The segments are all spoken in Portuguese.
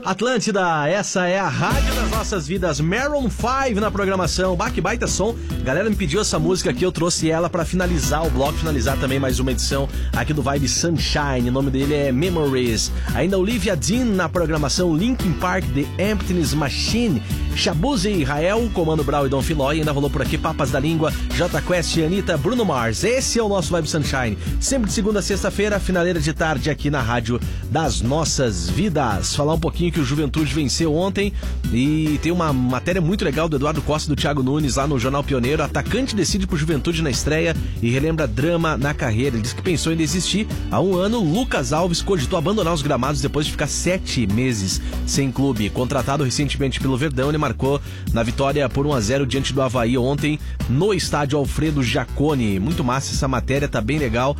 Atlântida, essa é a rádio das nossas vidas. Maroon 5 na programação. Que baita som. Galera me pediu essa música aqui, eu trouxe ela pra finalizar o bloco, finalizar também mais uma edição aqui do Vibe Sunshine. O nome dele é Memories. Ainda Olivia Dean na programação, Linkin Park, The Emptiness Machine, Shabuzi e Rael, Comando Brau e Dom Filó. E ainda rolou por aqui Papas da Língua, J Quest, Anitta, Bruno Mars. Esse é o nosso Vibe Sunshine. Sempre de segunda a sexta-feira, finaleira de tarde aqui na rádio das nossas vidas. Falar um pouquinho que o Juventude venceu ontem e tem uma matéria muito legal do Eduardo Costa e do Thiago Nunes lá no Jornal Pioneiro. Atacante decide pro Juventude na estreia e relembra drama na carreira. Ele diz que pensou em desistir há um ano. Lucas Alves cogitou abandonar os gramados depois de ficar 7 meses sem clube. Contratado recentemente pelo Verdão, ele marcou na vitória por 1-0 diante do Avaí ontem no estádio Alfredo Jaconi. Muito massa essa matéria, tá bem legal.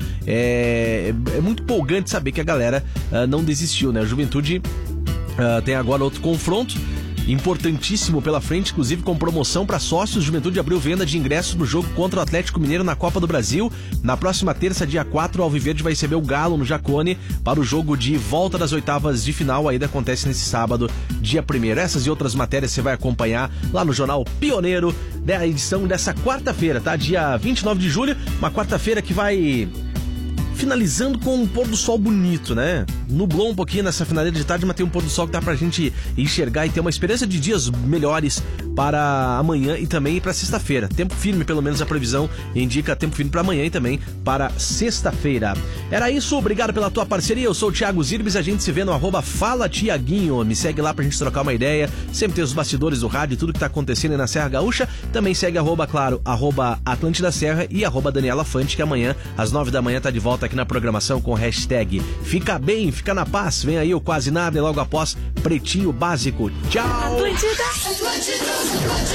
É muito empolgante saber que a galera não desistiu, né? A Juventude tem agora outro confronto importantíssimo pela frente, inclusive com promoção para sócios. Juventude abriu venda de ingressos no jogo contra o Atlético Mineiro na Copa do Brasil. Na próxima terça, dia 4, o Alviverde vai receber o Galo no Jacone para o jogo de volta das oitavas de final. Ainda acontece nesse sábado, dia 1º. Essas e outras matérias você vai acompanhar lá no Jornal Pioneiro, da edição dessa quarta-feira, tá? Dia 29 de julho, uma quarta-feira que vai finalizando com um pôr do sol bonito, né? Nublou um pouquinho nessa finaleira de tarde, mas tem um pôr do sol que dá pra gente enxergar e ter uma esperança de dias melhores para amanhã e também para sexta-feira. Tempo firme, pelo menos a previsão indica tempo firme para amanhã e também para sexta-feira. Era isso, obrigado pela tua parceria. Eu sou o Thiago Zirbis, a gente se vê no @FalaTiaguinho. Me segue lá pra gente trocar uma ideia. Sempre tem os bastidores do rádio, tudo que tá acontecendo aí na Serra Gaúcha. Também segue @Atlântida Serra e @Daniela Fante, que amanhã às 9 da manhã tá de volta aqui na programação com hashtag Fica Bem, Fica na Paz. Vem aí o Quase Nada e logo após Pretinho Básico. Tchau! Atlântida.